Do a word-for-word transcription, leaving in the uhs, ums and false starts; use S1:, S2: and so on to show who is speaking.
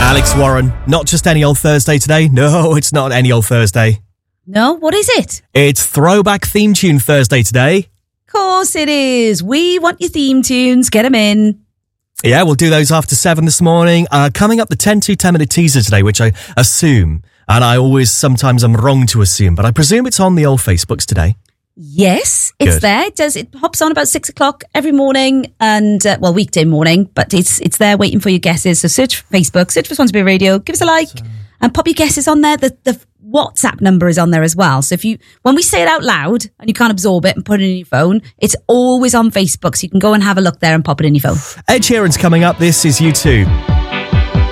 S1: Alex Warren, not just any old Thursday today. No, it's not any old Thursday.
S2: No, what is it?
S1: It's Throwback Theme Tune Thursday today.
S2: Of course it is. We want your theme tunes. Get them in.
S1: Yeah, we'll do those after seven this morning. Uh, coming up, the ten to ten minute teaser today, which I assume, and I always, sometimes I'm wrong to assume, but I presume it's on the old Facebooks today.
S2: Yes, it's
S1: Good.
S2: there. It does. It hops on about six o'clock every morning and, uh, well, weekday morning, but it's it's there waiting for your guesses. So search for Facebook, search for Swansea Radio, give us a like and pop your guesses on there. The, the WhatsApp number is on there as well. So if you, when we say it out loud and you can't absorb it and put it in your phone, it's always on Facebook. So you can go and have a look there and pop it in your phone.
S1: Ed Sheeran's coming up. This is U two.